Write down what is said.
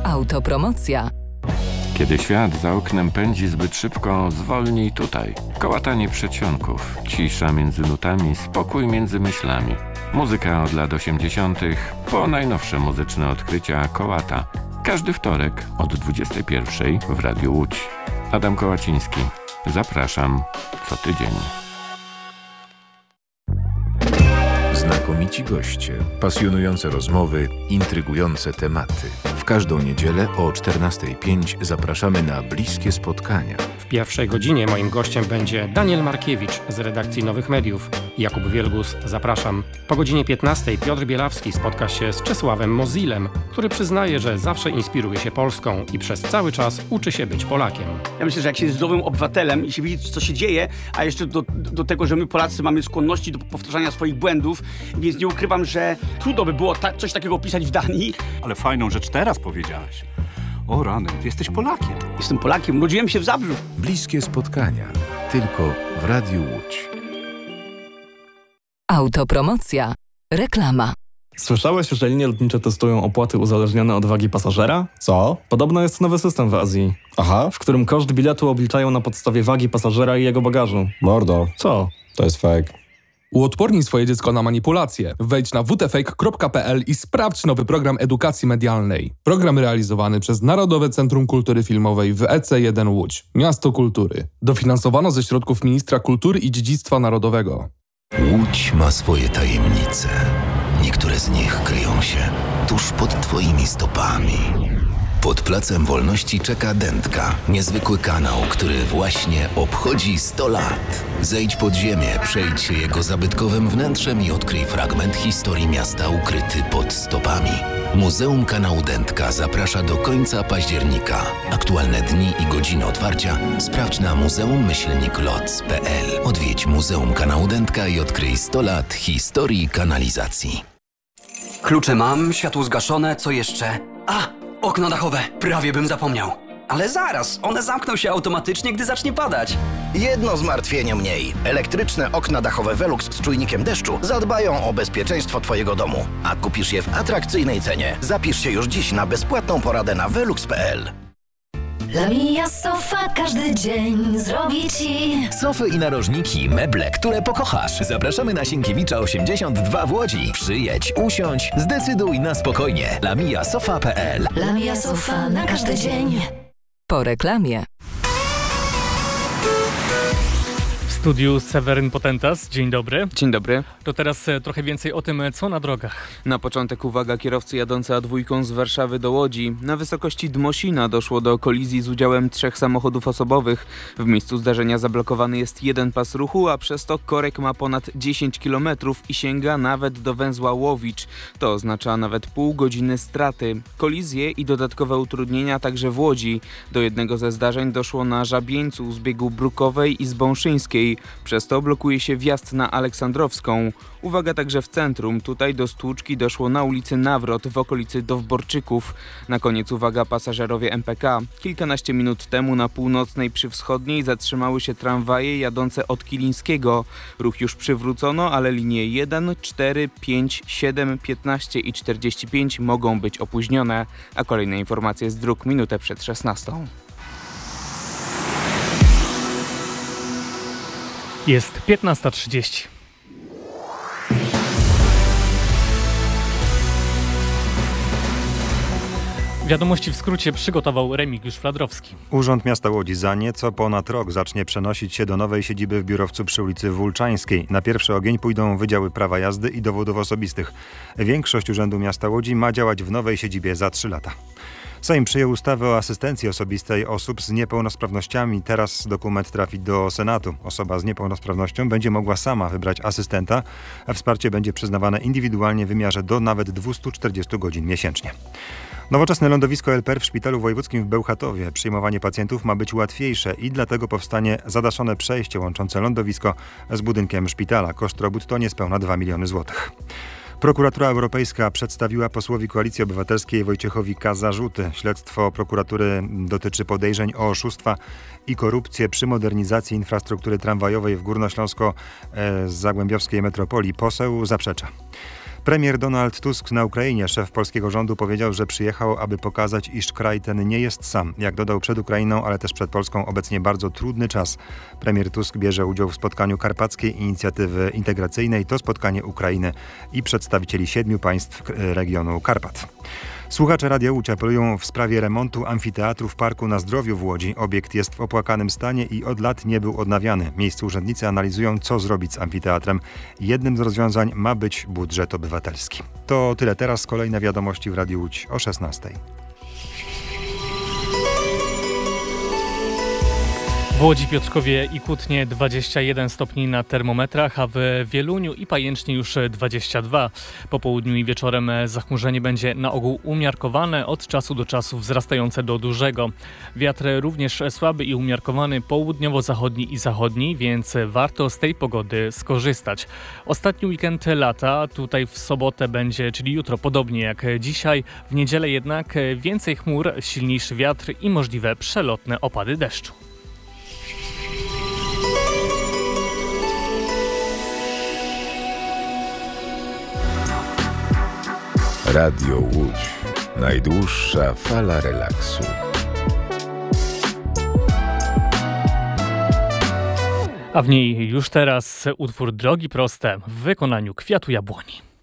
Autopromocja. Kiedy świat za oknem pędzi zbyt szybko, zwolnij tutaj. Kołatanie przedsionków, cisza między nutami, spokój między myślami. Muzyka od lat 80. po najnowsze muzyczne odkrycia Kołata. Każdy wtorek od 21 w Radiu Łódź. Adam Kołaciński. Zapraszam co tydzień. Znakomici goście, pasjonujące rozmowy, intrygujące tematy. W każdą niedzielę o 14:05 zapraszamy na bliskie spotkania. W pierwszej godzinie moim gościem będzie Daniel Markiewicz z redakcji Nowych Mediów. Jakub Wielgus, zapraszam. Po godzinie 15:00 Piotr Bielawski spotka się z Czesławem Mozilem, który przyznaje, że zawsze inspiruje się Polską i przez cały czas uczy się być Polakiem. Ja myślę, że jak się jest zdrowym obywatelem i się widzi, co się dzieje, a jeszcze do tego, że my Polacy mamy skłonności do powtarzania swoich błędów, więc nie ukrywam, że trudno by było coś takiego pisać w Danii. Ale fajną rzecz teraz powiedziałeś. O rany, ty jesteś Polakiem. Jestem Polakiem, urodziłem się w Zabrzu. Bliskie spotkania. Tylko w Radiu Łódź. Autopromocja. Reklama. Słyszałeś, że linie lotnicze testują opłaty uzależnione od wagi pasażera? Co? Podobno jest nowy system w Azji. Aha. W którym koszt biletu obliczają na podstawie wagi pasażera i jego bagażu. Mordo. Co? To jest fake. Uodpornij swoje dziecko na manipulacje. Wejdź na wtfake.pl i sprawdź nowy program edukacji medialnej. Program realizowany przez Narodowe Centrum Kultury Filmowej w EC1 Łódź, Miasto Kultury. Dofinansowano ze środków Ministra Kultury i Dziedzictwa Narodowego. Łódź ma swoje tajemnice. Niektóre z nich kryją się tuż pod twoimi stopami. Pod Placem Wolności czeka Dętka, niezwykły kanał, który właśnie obchodzi 100 lat. Zejdź pod ziemię, przejdź się jego zabytkowym wnętrzem i odkryj fragment historii miasta ukryty pod stopami. Muzeum Kanału Dętka zaprasza do końca października. Aktualne dni i godziny otwarcia sprawdź na muzeum-loc.pl. Odwiedź Muzeum Kanału Dętka i odkryj 100 lat historii kanalizacji. Klucze mam, światło zgaszone, co jeszcze? Okno dachowe, prawie bym zapomniał. Ale zaraz, one zamkną się automatycznie, gdy zacznie padać. Jedno zmartwienie mniej. Elektryczne okna dachowe Velux z czujnikiem deszczu zadbają o bezpieczeństwo twojego domu. A kupisz je w atrakcyjnej cenie. Zapisz się już dziś na bezpłatną poradę na velux.pl. Lamia Sofa każdy dzień zrobi ci Sofy i narożniki, meble, które pokochasz. Zapraszamy na Sienkiewicza 82 w Łodzi. Przyjedź, usiądź, zdecyduj na spokojnie. lamiasofa.pl. Lamia Sofa na każdy dzień. Po reklamie. W studiu Seweryn Potentas. Dzień dobry. Dzień dobry. To teraz trochę więcej o tym, co na drogach. Na początek uwaga, kierowcy jadący A2 z Warszawy do Łodzi. Na wysokości Dmosina doszło do kolizji z udziałem 3 samochodów osobowych. W miejscu zdarzenia zablokowany jest jeden pas ruchu, a przez to korek ma ponad 10 km i sięga nawet do węzła Łowicz. To oznacza nawet pół godziny straty. Kolizje i dodatkowe utrudnienia także w Łodzi. Do jednego ze zdarzeń doszło na Żabieńcu z biegu Brukowej i z Bąszyńskiej. Przez to blokuje się wjazd na Aleksandrowską. Uwaga także w centrum. Tutaj do stłuczki doszło na ulicy Nawrot w okolicy Dowborczyków. Na koniec uwaga, pasażerowie MPK. Kilkanaście minut temu na północnej przy wschodniej zatrzymały się tramwaje jadące od Kilińskiego. Ruch już przywrócono, ale linie 1, 4, 5, 7, 15 i 45 mogą być opóźnione. A kolejne informacje z dróg minutę przed 16. Jest 15:30. Wiadomości w skrócie przygotował Remigiusz Fladrowski. Urząd Miasta Łodzi za nieco ponad rok zacznie przenosić się do nowej siedziby w biurowcu przy ulicy Wulczańskiej. Na pierwszy ogień pójdą wydziały prawa jazdy i dowodów osobistych. Większość Urzędu Miasta Łodzi ma działać w nowej siedzibie za 3 lata. Sejm przyjął ustawę o asystencji osobistej osób z niepełnosprawnościami. Teraz dokument trafi do Senatu. Osoba z niepełnosprawnością będzie mogła sama wybrać asystenta, a wsparcie będzie przyznawane indywidualnie w wymiarze do nawet 240 godzin miesięcznie. Nowoczesne lądowisko LPR w Szpitalu Wojewódzkim w Bełchatowie. Przyjmowanie pacjentów ma być łatwiejsze i dlatego powstanie zadaszone przejście łączące lądowisko z budynkiem szpitala. Koszt robót to niespełna 2 miliony złotych. Prokuratura Europejska przedstawiła posłowi Koalicji Obywatelskiej Wojciechowi K. zarzuty. Śledztwo prokuratury dotyczy podejrzeń o oszustwa i korupcję przy modernizacji infrastruktury tramwajowej w Górnośląsko-Zagłębiowskiej metropolii. Poseł zaprzecza. Premier Donald Tusk na Ukrainie, szef polskiego rządu, powiedział, że przyjechał, aby pokazać, iż kraj ten nie jest sam. Jak dodał, przed Ukrainą, ale też przed Polską obecnie bardzo trudny czas. Premier Tusk bierze udział w spotkaniu Karpackiej Inicjatywy Integracyjnej. To spotkanie Ukrainy i przedstawicieli 7 państw regionu Karpat. Słuchacze Radia Łódź apelują w sprawie remontu amfiteatru w Parku na Zdrowiu w Łodzi. Obiekt jest w opłakanym stanie i od lat nie był odnawiany. Miejscy urzędnicy analizują, co zrobić z amfiteatrem. Jednym z rozwiązań ma być budżet obywatelski. To tyle teraz. Kolejne wiadomości w Radiu Łódź o 16:00. W Łodzi, Piotrkowie i Kutnie 21 stopni na termometrach, a w Wieluniu i Pajęcznie już 22. Po południu i wieczorem zachmurzenie będzie na ogół umiarkowane, od czasu do czasu wzrastające do dużego. Wiatr również słaby i umiarkowany południowo-zachodni i zachodni, więc warto z tej pogody skorzystać. Ostatni weekend lata, tutaj w sobotę będzie, czyli jutro podobnie jak dzisiaj, w niedzielę jednak więcej chmur, silniejszy wiatr i możliwe przelotne opady deszczu. Radio Łódź. Najdłuższa fala relaksu. A w niej już teraz utwór Drogi proste w wykonaniu Kwiatu Jabłoni.